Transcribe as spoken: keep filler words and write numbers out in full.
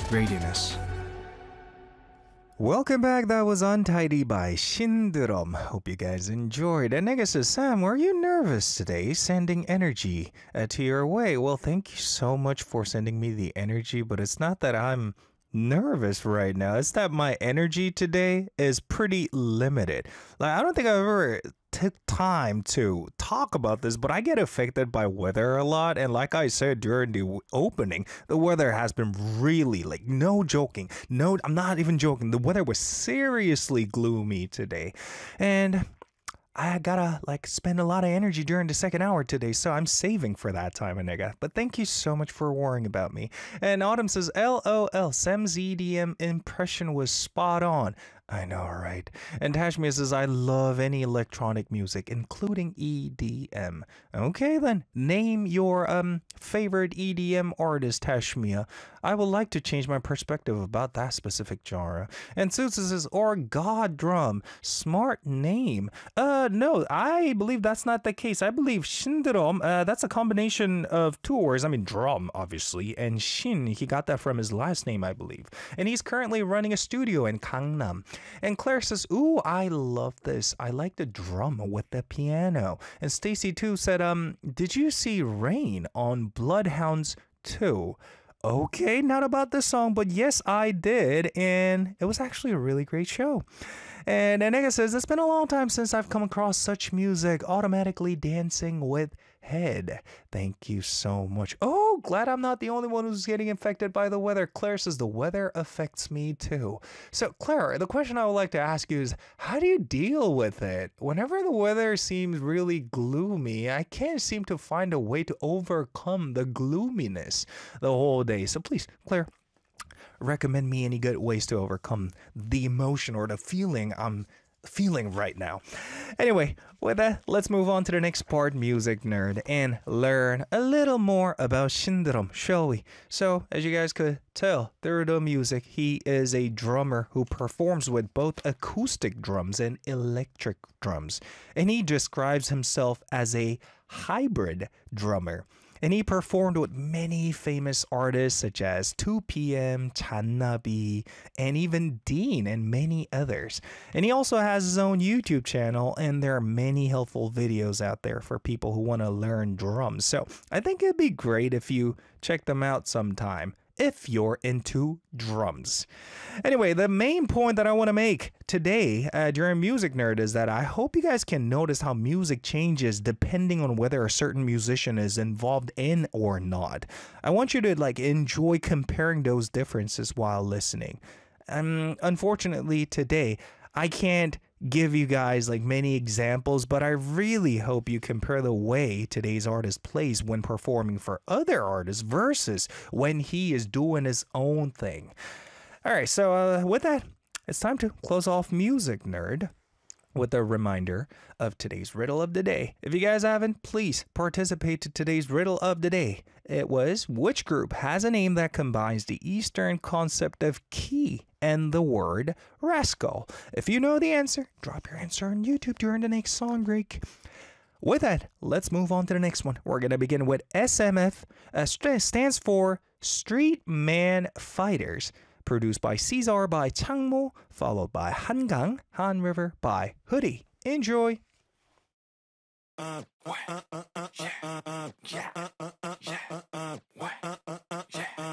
Radiance. Welcome back. That was Untidy by Shinderom. Hope you guys enjoyed. And Nega says, Sam, were you nervous today sending energy uh, to your way? Well, thank you so much for sending me the energy, but it's not that I'm nervous right now. It's that my energy today is pretty limited. Like, I don't think I've ever took time to talk about this, but I get affected by weather a lot, and like I said during the w- opening, the weather has been really, like, no joking, no, I'm not even joking, the weather was seriously gloomy today, and I gotta like spend a lot of energy during the second hour today, so I'm saving for that time, a nigga. But thank you so much for worrying about me. And Autumn says, L O L, Sam's E D M impression was spot on. I know, right? And Tashmia says, I love any electronic music, including E D M. Okay then, name your um favorite E D M artist, Tashmia. I would like to change my perspective about that specific genre. And Susan says, or God Drum. Smart name. Uh, no, I believe that's not the case. I believe Shinderom, uh, that's a combination of two words. I mean, drum, obviously, and Shin, he got that from his last name, I believe. And he's currently running a studio in Gangnam. And Claire says, ooh, I love this. I like the drum with the piano. And Stacy too said, um, did you see Rain on Bloodhounds two? Okay, not about the song, but yes, I did. And it was actually a really great show. And Anega says, it's been a long time since I've come across such music, automatically dancing with head. Thank you so much. Oh, glad I'm not the only one who's getting infected by the weather. Claire says the weather affects me too. So Claire, the question I would like to ask you is, how do you deal with it? Whenever the weather seems really gloomy, I can't seem to find a way to overcome the gloominess the whole day. So please, Claire, recommend me any good ways to overcome the emotion or the feeling I'm feeling right now. Anyway, with that, let's move on to the next part, Music Nerd, and learn a little more about Shinderom, shall we? So, as you guys could tell through the music, he is a drummer who performs with both acoustic drums and electric drums. And he describes himself as a hybrid drummer. And he performed with many famous artists such as two P M, Channabi, and even Dean, and many others. And he also has his own YouTube channel, and there are many helpful videos out there for people who want to learn drums. So I think it'd be great if you check them out sometime, if you're into drums. Anyway, the main point that I want to make today uh, during Music Nerd is that I hope you guys can notice how music changes depending on whether a certain musician is involved in or not. I want you to like enjoy comparing those differences while listening. Um, unfortunately, today, I can't give you guys like many examples, but I really hope you compare the way today's artist plays when performing for other artists versus when he is doing his own thing. All right, so uh, with that, it's time to close off Music Nerd with a reminder of today's riddle of the day. If you guys haven't, please participate to today's riddle of the day. It was, which group has a name that combines the Eastern concept of key and the word rascal? If you know the answer, drop your answer on YouTube during the next song break. With that, let's move on to the next one. We're going to begin with S M F, uh, st- stands for Street Man Fighters. Produced by Caesar by Changmo, followed by Hangang, Han River by Hoodie. Enjoy! Uh, uh, uh, uh, uh, uh, yeah, uh, uh, uh, uh, uh, uh, uh,